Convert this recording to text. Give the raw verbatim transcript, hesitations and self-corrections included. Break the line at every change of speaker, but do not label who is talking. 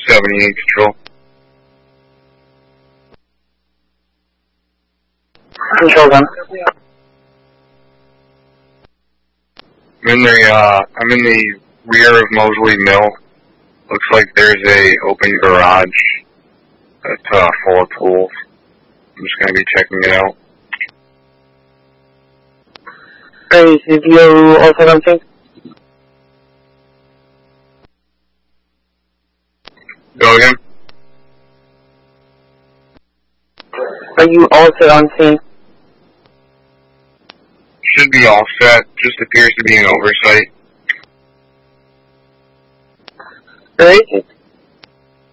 seventy-eight Control.
Control gun.
I'm in the, uh, I'm in the rear of Mosley Mill. Looks like there's a open garage that's, uh, full of tools. I'm just gonna be checking it out.
Alright, is you also on scene?
Go again?
Are you also on scene?
Should be all set. Just appears to be an oversight.
Alright.